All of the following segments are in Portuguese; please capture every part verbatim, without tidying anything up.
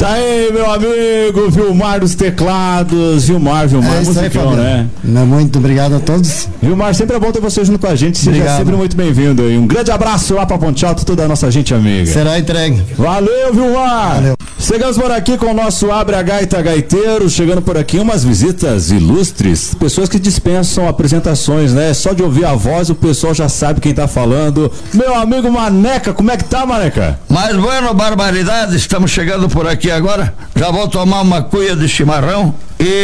Tá aí, meu amigo, Vilmar dos teclados. Vilmar, Vilmar, é musicão, né? Muito obrigado a todos. Vilmar, sempre é bom ter você junto com a gente. Seja obrigado. Sempre muito bem-vindo. E um grande abraço lá pra Ponte Alta, toda a nossa gente amiga. Será entregue. Valeu, Vilmar. Valeu. Chegamos por aqui com o nosso Abre a Gaita Gaiteiro, chegando por aqui umas visitas ilustres, pessoas que dispensam apresentações, né? Só de ouvir a voz o pessoal já sabe quem tá falando. Meu amigo Maneca, como é que tá, Maneca? Mas bueno, barbaridade, estamos chegando por aqui agora, já vou tomar uma cuia de chimarrão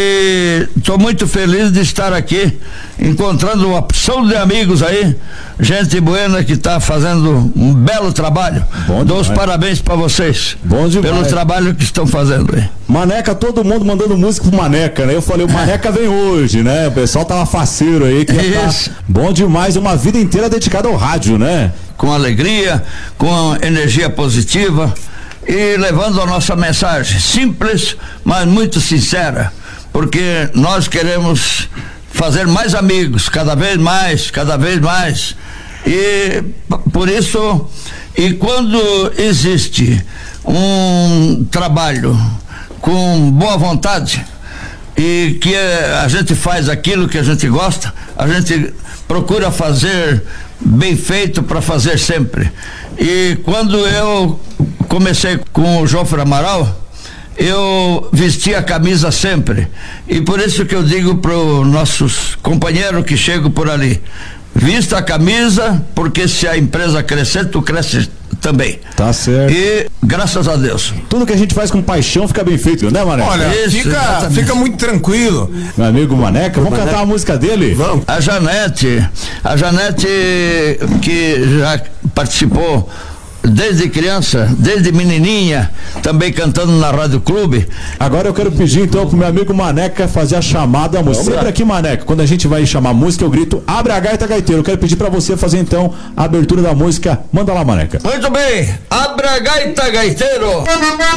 e tô muito feliz de estar aqui, encontrando uma opção de amigos aí, gente buena que tá fazendo um belo trabalho. Bom Dou os parabéns pra vocês. Bom demais. Pelo trabalho que estão fazendo aí. Maneca, todo mundo mandando música pro Maneca, né? Eu falei, o Maneca vem hoje, né? O pessoal tava faceiro aí. Que Isso. Tá bom demais, uma vida inteira dedicada ao rádio, né? Com alegria, com energia positiva e levando a nossa mensagem simples, mas muito sincera, porque nós queremos fazer mais amigos, cada vez mais, cada vez mais. E por isso, e quando existe um trabalho com boa vontade e que a gente faz aquilo que a gente gosta, a gente procura fazer bem feito para fazer sempre. E quando eu comecei com o Jofre Amaral, eu vesti a camisa sempre, e por isso que eu digo para os nossos companheiros que chegam por ali: vista a camisa, porque se a empresa crescer, tu cresces também. Tá certo. E graças a Deus. Tudo que a gente faz com paixão fica bem feito, né, Maneca? Olha, Isso, fica, fica muito tranquilo. Meu amigo Maneca, vamos cantar a música dele? Vamos. A Janete, a Janete que já participou desde criança, desde menininha, também cantando na Rádio Clube. Agora eu quero pedir então pro meu amigo Maneca fazer a chamada da música. Sempre aqui, Maneca, quando a gente vai chamar música, eu grito: abre a gaita, gaiteiro. Eu quero pedir pra você fazer então a abertura da música. Manda lá, Maneca. Muito bem, abre a gaita, gaiteiro.